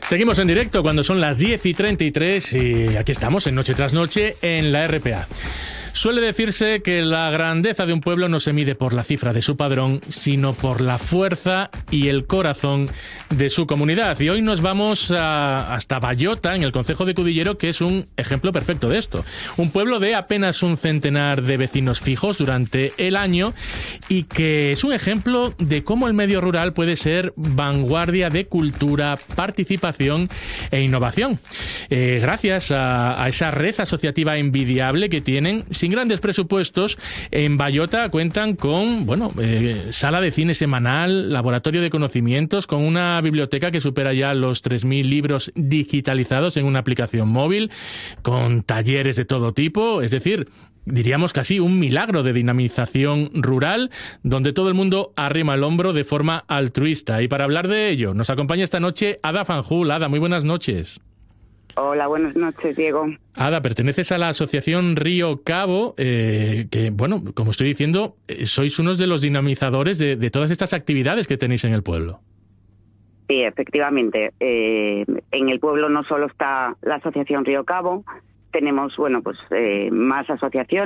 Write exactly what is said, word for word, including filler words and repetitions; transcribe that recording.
Seguimos en directo cuando son las diez y treinta y tres y aquí estamos en Noche tras Noche en la R P A. Suele decirse que la grandeza de un pueblo no se mide por la cifra de su padrón, sino por la fuerza y el corazón de su comunidad. Y hoy nos vamos a, hasta Ballota, en el concejo de Cudillero, que es un ejemplo perfecto de esto. Un pueblo de apenas un centenar de vecinos fijos durante el año y que es un ejemplo de cómo el medio rural puede ser vanguardia de cultura, participación e innovación. Eh, gracias a, a esa red asociativa envidiable que tienen, sin grandes presupuestos, en Ballota cuentan con, bueno, eh, sala de cine semanal, laboratorio de conocimientos, con una biblioteca que supera ya los tres mil libros digitalizados en una aplicación móvil, con talleres de todo tipo, es decir, diríamos casi un milagro de dinamización rural, donde todo el mundo arrima el hombro de forma altruista. Y para hablar de ello, nos acompaña esta noche Ada Fanjul. Ada, muy buenas noches. Hola, buenas noches, Diego. Ada, perteneces a la asociación Río Cabo, eh, que, bueno, como estoy diciendo, eh, sois unos de los dinamizadores de, de todas estas actividades que tenéis en el pueblo. Sí, efectivamente. Eh, en el pueblo no solo está la asociación Río Cabo, tenemos, bueno, pues eh, más asociaciones.